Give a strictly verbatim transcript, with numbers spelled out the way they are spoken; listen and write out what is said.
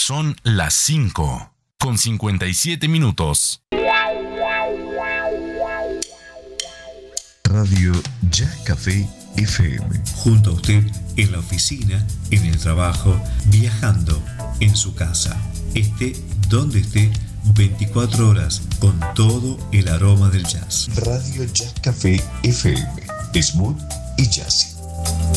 Son las cinco con cincuenta y siete minutos. Radio Ya Café F M. Junto a usted en la oficina, en el trabajo, viajando, en su casa. Esté donde esté, veinticuatro horas con todo el aroma del jazz. Radio Ya Café F M. Smooth y jazzy.